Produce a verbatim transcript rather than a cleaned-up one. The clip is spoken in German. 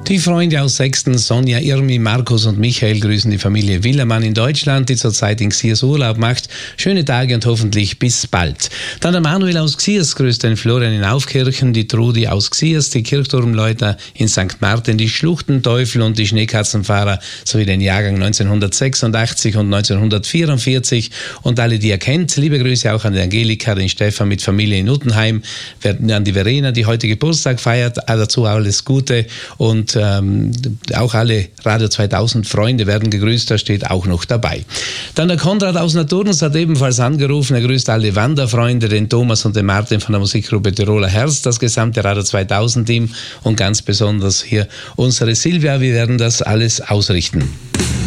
Die Freunde aus Sechsten, Sonja, Irmi, Markus und Michael grüßen die Familie Willermann in Deutschland, die zurzeit in Xiers Urlaub macht. Schöne Tage und hoffentlich bis bald. Dann der Manuel aus Xiers grüßt den Florian in Aufkirchen, die Trudi aus Xiers, die Kirchturmleute in Sankt Martin, die Schluchtenteufel und die Schneekatzenfahrer sowie den Jahrgang neunzehnhundertsechsundachtzig und neunzehnhundertvierundvierzig und alle, die ihr kennt. Liebe Grüße auch an die Angelika, den Stefan mit Familie in Uttenheim, an die Verena, die heute Geburtstag feiert. Dazu alles Gute und Ähm, auch alle Radio zweitausend Freunde werden gegrüßt, da steht auch noch dabei. Dann der Konrad aus Naturns hat ebenfalls angerufen, er grüßt alle Wanderfreunde, den Thomas und den Martin von der Musikgruppe Tiroler Herz, das gesamte Radio zweitausend Team und ganz besonders hier unsere Silvia, wir werden das alles ausrichten.